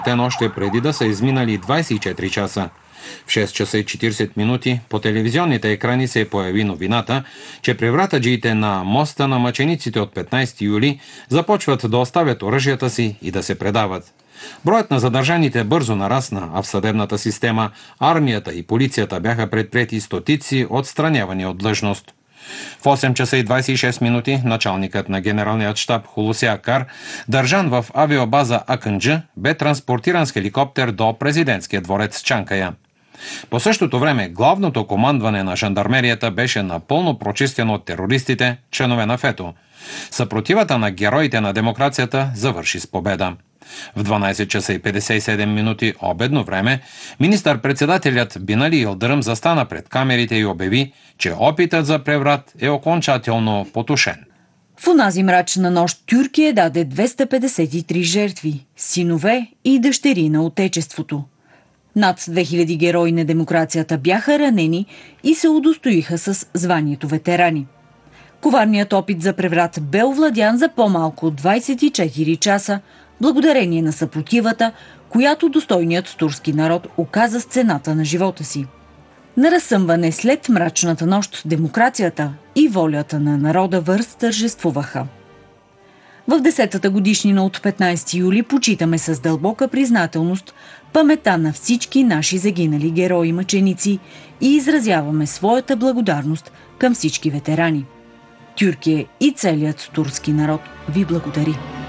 Те още преди да са изминали 24 часа. В 6 часа и 40 минути по телевизионните екрани се появи новината, че превратаджиите на моста на мъчениците от 15 юли започват да оставят оръжията си и да се предават. Броят на задържаните бързо нарасна, а в съдебната система, армията и полицията бяха предприети стотици отстранявани от длъжност. В 8 часа и 26 минути началникът на генералният щаб Хулуси Акар, държан в авиобаза Акънджа, бе транспортиран с хеликоптер до президентския дворец Чанкая. По същото време главното командване на жандармерията беше напълно прочистено от терористите, членове на ФЕТО. Съпротивата на героите на демокрацията завърши с победа. В 12 часа и 57 минути обедно време министър-председателят Бинали Йылдырым застана пред камерите и обяви, че опитът за преврат е окончателно потушен. В онази мрачна нощ Тюркия даде 253 жертви, синове и дъщери на отечеството. Над 2000 герои на демокрацията бяха ранени и се удостоиха с званието ветерани. Коварният опит за преврат бе овладян за по-малко от 24 часа, благодарение на съпротивата, която достойният турски народ оказа с цената на живота си. На разсъмване след мрачната нощ демокрацията и волята на народа възтържествуваха. В 10-та годишнина от 15 юли почитаме с дълбока признателност паметта на всички наши загинали герои-мъченици и изразяваме своята благодарност към всички ветерани. Тюркия и целият турски народ ви благодари.